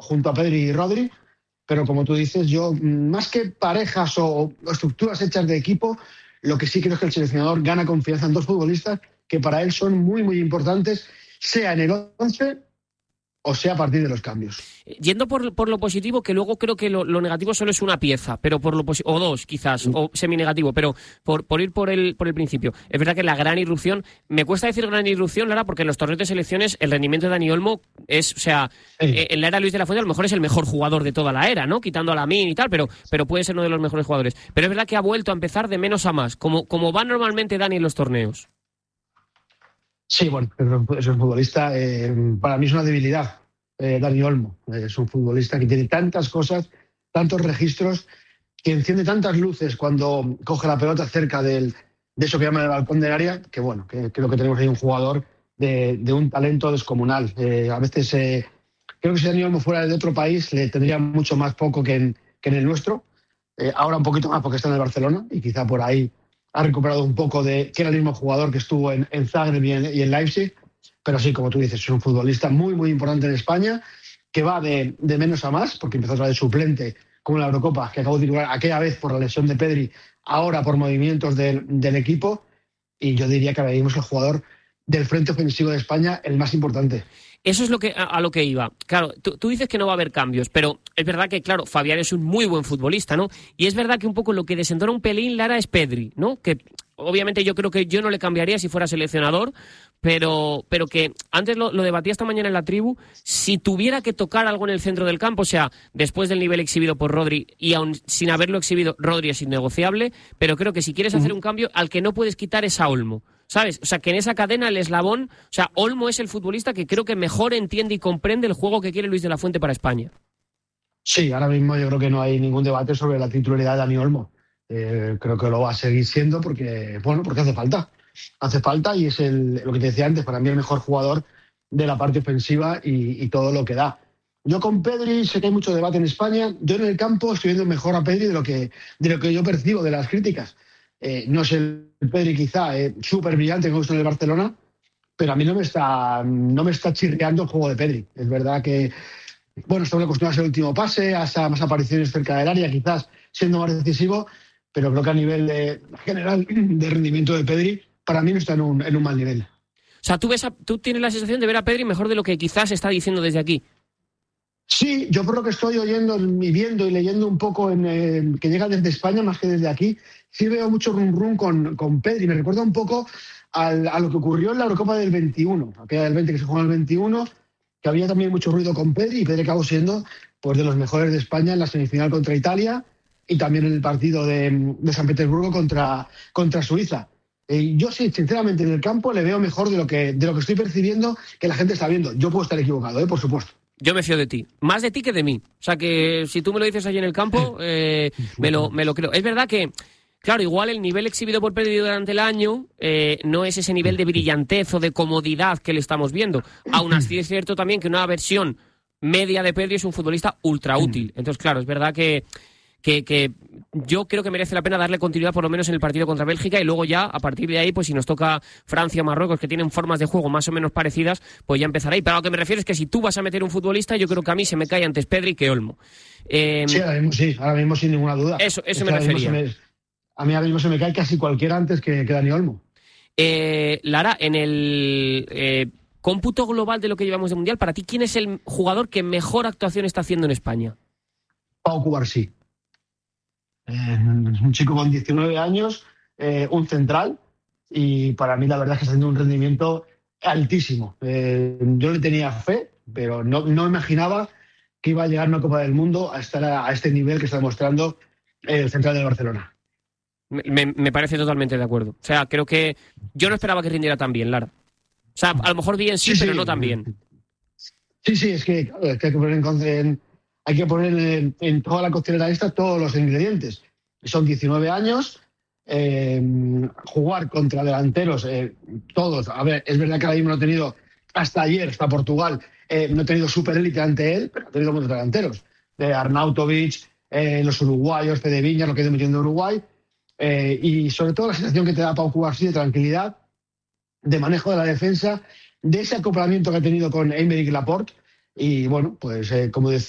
junto a Pedri y Rodri, pero como tú dices, yo, más que parejas o estructuras hechas de equipo, lo que sí creo es que el seleccionador gana confianza en dos futbolistas que para él son muy, muy importantes, sea en el 11 o sea a partir de los cambios. Yendo por lo positivo, que luego creo que lo negativo solo es una pieza, pero o dos quizás, o semi-negativo, pero por ir por el principio. Es verdad que la gran irrupción, me cuesta decir gran irrupción, Lara, porque en los torneos de selecciones el rendimiento de Dani Olmo es, o sea, en la era Luis de la Fuente a lo mejor es el mejor jugador de toda la era, ¿no? Quitando a Lamine y tal, pero puede ser uno de los mejores jugadores. Pero es verdad que ha vuelto a empezar de menos a más, como va normalmente Dani en los torneos. Sí, bueno, es un futbolista, para mí es una debilidad, Dani Olmo. Es un futbolista que tiene tantas cosas, tantos registros, que enciende tantas luces cuando coge la pelota cerca de eso que llaman el balcón del área, que bueno, que creo que tenemos ahí un jugador de un talento descomunal. A veces creo que si Dani Olmo fuera de otro país le tendría mucho más poco que en el nuestro. Ahora un poquito más porque está en el Barcelona y quizá por ahí ha recuperado un poco que era el mismo jugador que estuvo en Zagreb y en Leipzig, pero sí, como tú dices, es un futbolista muy, muy importante en España, que va de menos a más, porque empezó a traer suplente como en la Eurocopa, que acabó de titular aquella vez por la lesión de Pedri, ahora por movimientos del equipo, y yo diría que ahora mismo es el jugador del frente ofensivo de España el más importante. Eso es a lo que iba. Claro, tú dices que no va a haber cambios, pero es verdad que, claro, Fabián es un muy buen futbolista, ¿no? Y es verdad que un poco lo que desentona un pelín, Lara, es Pedri, ¿no? Que obviamente yo creo que yo no le cambiaría si fuera seleccionador, pero que antes lo debatía esta mañana en la tribu, si tuviera que tocar algo en el centro del campo, o sea, después del nivel exhibido por Rodri, y aún sin haberlo exhibido, Rodri es innegociable, pero creo que si quieres hacer un cambio, al que no puedes quitar es a Olmo, ¿sabes? O sea, que en esa cadena el eslabón, o sea, Olmo es el futbolista que creo que mejor entiende y comprende el juego que quiere Luis de la Fuente para España. Sí, ahora mismo yo creo que no hay ningún debate sobre la titularidad de Dani Olmo. Creo que lo va a seguir siendo porque hace falta. Hace falta y es lo que te decía antes, para mí el mejor jugador de la parte ofensiva y todo lo que da. Yo con Pedri sé que hay mucho debate en España. Yo en el campo estoy viendo mejor a Pedri de lo que yo percibo de las críticas. No es el Pedri quizá súper brillante que me gusta en el Barcelona, pero a mí no me está chirriando el juego de Pedri. Es verdad que estamos acostumbrados al último pase, a más apariciones cerca del área, quizás siendo más decisivo, pero creo que a nivel general de rendimiento de Pedri, para mí no está en un mal nivel. O sea, tú tienes la sensación de ver a Pedri mejor de lo que quizás está diciendo desde aquí. Sí, yo por lo que estoy oyendo y viendo y leyendo un poco que llega desde España más que desde aquí, sí veo mucho rum con Pedri. Me recuerda un poco a lo que ocurrió en la Eurocopa del 21, aquella del 20 que se jugó en el 21, que había también mucho ruido con Pedri, y Pedri acabó siendo pues, de los mejores de España en la semifinal contra Italia y también en el partido de San Petersburgo contra Suiza. Yo sí, sinceramente, en el campo le veo mejor de lo que estoy percibiendo que la gente está viendo. Yo puedo estar equivocado, por supuesto. Yo me fío de ti. Más de ti que de mí. O sea, que si tú me lo dices allí en el campo, me lo creo. Es verdad que, claro, igual el nivel exhibido por Pedri durante el año no es ese nivel de brillantez o de comodidad que le estamos viendo. Aún así es cierto también que una versión media de Pedri es un futbolista ultra útil. Entonces, claro, es verdad que yo creo que merece la pena darle continuidad por lo menos en el partido contra Bélgica y luego ya, a partir de ahí, pues si nos toca Francia o Marruecos, que tienen formas de juego más o menos parecidas, pues ya empezará ahí. Pero a lo que me refiero es que si tú vas a meter un futbolista, yo creo que a mí se me cae antes Pedri que Olmo. Sí, ahora mismo sin ninguna duda. Eso me refería. A mí ahora mismo se me cae casi cualquiera antes que Dani Olmo. Lara, en el cómputo global de lo que llevamos de Mundial, para ti, ¿quién es el jugador que mejor actuación está haciendo en España? Pau Cubarsí. Un chico con 19 años, un central, y para mí la verdad es que está haciendo un rendimiento altísimo. Yo le tenía fe, pero no imaginaba que iba a llegar a una Copa del Mundo a estar a este nivel que está demostrando el central del Barcelona. Me parece totalmente de acuerdo. O sea, creo que yo no esperaba que rindiera tan bien, Lara. O sea, a lo mejor bien sí, pero no tan bien. Sí, es que hay que poner en toda la coctelera esta todos los ingredientes. Son 19 años, jugar contra delanteros, todos. A ver, es verdad que ahora mismo no ha tenido, hasta ayer, hasta Portugal, no ha tenido superélite ante él, pero ha tenido muchos delanteros. De Arnautovic, los uruguayos, Fede Viñas, lo que ha ido metiendo Uruguay. Y sobre todo la sensación que te da Pau Cubarsí de tranquilidad, de manejo de la defensa, de ese acoplamiento que ha tenido con Aymeric Laporte. Y bueno, pues como decía,